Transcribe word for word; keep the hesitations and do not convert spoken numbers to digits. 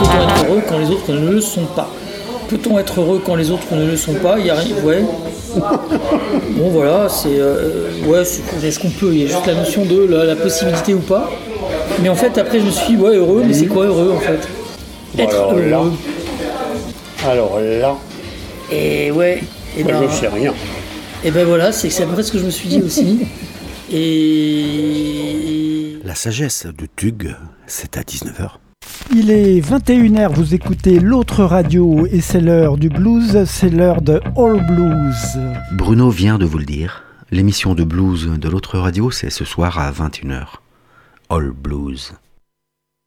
peut-on être heureux quand les autres ne le sont pas? Peut-on être heureux quand les autres ne le sont pas? Il y a rien. Ouais. Bon voilà, c'est euh, ouais, c'est, est-ce qu'on peut? Il y a juste la notion de la, la possibilité ou pas. Mais en fait, après, je me suis dit, ouais, heureux, mais c'est quoi heureux en fait? Être alors heureux. Là, alors là, et ouais. Et moi, ben, je sais rien. Et ben voilà, c'est, c'est à peu près ce que je me suis dit aussi. Et la sagesse de Tug, c'est à dix-neuf heures. Il est vingt et une heures, vous écoutez l'autre radio et c'est l'heure du blues, c'est l'heure de All Blues. Bruno vient de vous le dire, l'émission de blues de l'autre radio, c'est ce soir à vingt et une heures. All Blues.